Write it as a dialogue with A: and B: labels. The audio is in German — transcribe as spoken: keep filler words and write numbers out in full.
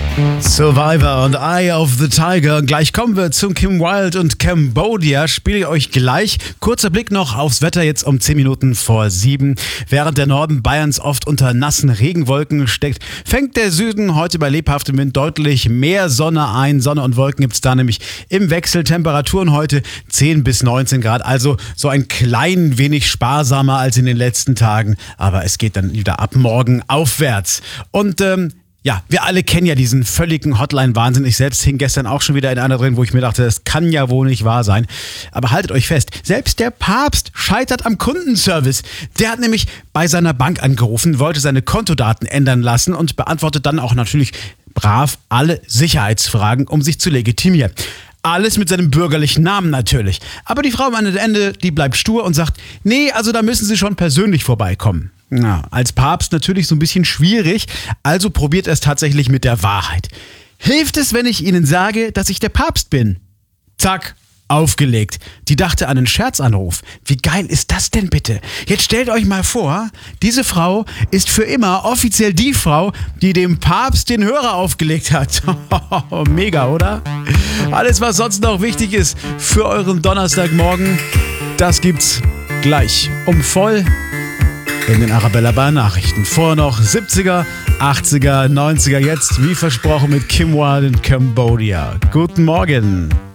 A: Survivor und Eye of the Tiger. Gleich kommen wir zum Kim Wilde und Cambodia. Spiele ich euch gleich. Kurzer Blick noch aufs Wetter jetzt um zehn Minuten vor sieben. Während der Norden Bayerns oft unter nassen Regenwolken steckt, fängt der Süden heute bei lebhaftem Wind deutlich mehr Sonne ein. Sonne und Wolken gibt es da nämlich im Wechsel. Temperaturen heute zehn bis neunzehn Grad. Also so ein klein wenig sparsamer als in den letzten Tagen. Aber es geht dann wieder ab morgen aufwärts. Und ähm, Ja, wir alle kennen ja diesen völligen Hotline-Wahnsinn. Ich selbst hing gestern auch schon wieder in einer drin, wo ich mir dachte, das kann ja wohl nicht wahr sein. Aber haltet euch fest, selbst der Papst scheitert am Kundenservice. Der hat nämlich bei seiner Bank angerufen, wollte seine Kontodaten ändern lassen und beantwortet dann auch natürlich brav alle Sicherheitsfragen, um sich zu legitimieren. Alles mit seinem bürgerlichen Namen natürlich. Aber die Frau am Ende, die bleibt stur und sagt, nee, also da müssen Sie schon persönlich vorbeikommen. Ja, als Papst natürlich so ein bisschen schwierig, also probiert er es tatsächlich mit der Wahrheit. Hilft es, wenn ich Ihnen sage, dass ich der Papst bin? Zack, aufgelegt. Die dachte an einen Scherzanruf. Wie geil ist das denn bitte? Jetzt stellt euch mal vor, diese Frau ist für immer offiziell die Frau, die dem Papst den Hörer aufgelegt hat. Mega, oder? Alles, was sonst noch wichtig ist für euren Donnerstagmorgen, das gibt's gleich um voll in den Arabella Bar Nachrichten. Vorher noch siebziger, achtziger, neunziger, jetzt wie versprochen mit Kim Wilde in Cambodia. Guten Morgen.